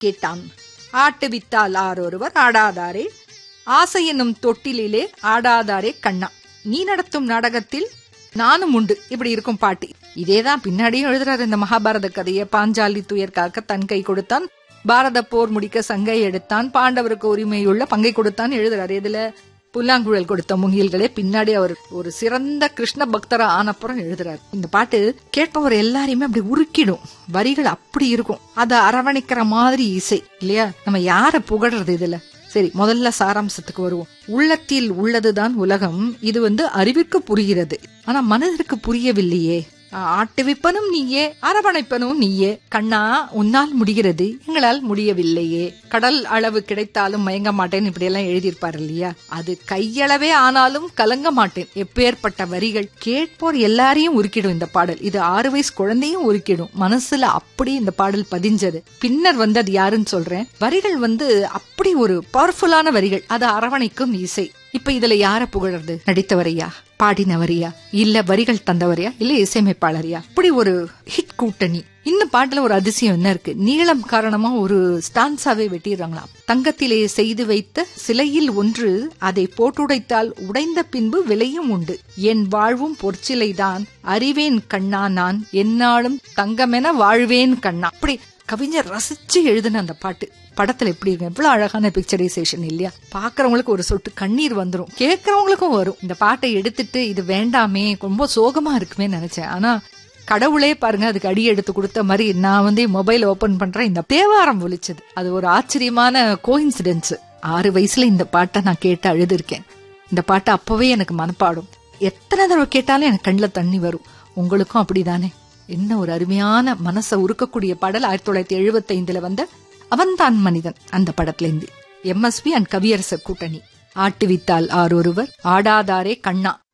கேட்டான். ஆட்டுவித்தால் ஆரொருவர் ஆடாதாரே, ஆசை என்னும் தொட்டிலே ஆடாதாரே கண்ணா, நீ நடத்தும் நாடகத்தில் நானும் உண்டு. இப்படி இருக்கும் பாட்டு. இதேதான் பின்னாடியும் எழுதுறாரு இந்த மகாபாரத கதையை. பாஞ்சாலி துயர் காக்க தன் கை கொடுத்தான், பாரத போர் முடிக்க சங்கை எடுத்தான், பாண்டவருக்கு உரிமையுள்ள பங்கை கொடுத்தான் எழுதுறாரு. இதுல புல்லாங்குழல் கொடுத்த முகில்களே பின்னாடி அவர் ஒரு சிறந்த கிருஷ்ண பக்தரா ஆனப்புறம் எழுதுறாரு. இந்த பாட்டு கேட்பவர் எல்லாரையுமே அப்படி உருக்கிடும். வரிகள் அப்படி இருக்கும். அதை அரவணைக்கிற மாதிரி இசை இல்லையா? நம்ம யார புகழ்றது இதுல? சரி, முதல்ல சாராம்சத்துக்கு வருவோம். உள்ளத்தில் உள்ளதுதான் உலகம். இது அறிவிற்கு புரிகிறது, ஆனா மனதிற்கு புரியவில்லையே. ஆட்டுவிப்பனும் நீயே, அரவணைப்பனும் நீயே. கண்ணா, உன்னால் முடிகிறது, எங்களால் முடியவில்லையே. கடல் அளவு கிடைத்தாலும் மயங்க மாட்டேன், இப்படி எல்லாம் எழுதியிருப்பாரு இல்லையா? அது கையளவே ஆனாலும் கலங்க மாட்டேன். எப்பேற்பட்ட வரிகள்! கேட்போர் எல்லாரையும் உருக்கிடும் இந்த பாடல். இது 6 வயசு குழந்தையும் உருக்கிடும். மனசுல அப்படி இந்த பாடல் பதிஞ்சது. பின்னர் அது யாருன்னு சொல்றேன். வரிகள் அப்படி ஒரு பவர்ஃபுல்லான வரிகள். அது அரவணைக்கும் இசை. இப்ப இதுல யார புகழறது? நடித்தவரையா, பாடினவரையா, இல்ல வரிகள் தந்தவரையா, இல்ல இசையமைப்பாளரையா? இப்படி ஒரு ஹிட் கூட்டணி. இந்த பாட்டுல ஒரு அதிசயம் என்ன இருக்கு? நீளம் காரணமா ஒரு ஸ்டான்ஸாவே வெட்டிடுறாங்களாம். தங்கத்திலே செய்து வைத்த சிலையில் ஒன்று, அதை போட்டுடைத்தால் உடைந்த பின்பு விலையும் உண்டு. என் வாழ்வும் பொற்சிலைதான், அறிவேன் கண்ணா நான், என்னாலும் தங்கமென வாழ்வேன் கண்ணா. அப்படி கவிஞர் ரசிச்சு எழுதுன அந்த பாட்டு. படத்துல எப்படி இருக்கு? எவ்வளவு அழகான பிக்சரைசேஷன் இல்லையா? பாக்குறவங்களுக்கு ஒரு சொட்டு கண்ணீர் வந்துரும், கேட்கறவங்களுக்கும் வரும். இந்த பாட்டை எடுத்துட்டு இது வேண்டாமே, ரொம்ப சோகமா இருக்குமே நினைச்சேன். ஆனா கடவுளே பாருங்க அதுக்கு அடி எடுத்து கொடுத்த மாதிரி நான் மொபைல் ஓபன் பண்றேன், இந்த தேவாரம் ஒலிச்சது. அது ஒரு ஆச்சரியமான கோஇன்சிடென்ஸ். 6 வயசுல இந்த பாட்டை நான் கேட்டு அழுதுருக்கேன். இந்த பாட்டை அப்பவே எனக்கு மனப்பாடும். எத்தனை தடவை கேட்டாலும் எனக்கு கண்ணில் தண்ணி வரும். உங்களுக்கும் அப்படிதானே? என்ன ஒரு அருமையான மனசை உருக்கக்கூடிய பாடல். 1975 வந்த அவன்தான் மனிதன் அந்த படத்துல இருந்து. MSV அண்ட் கவியரசர் கூட்டணி. ஆட்டுவித்தால் ஆரொருவர் ஆடாதாரே கண்ணா.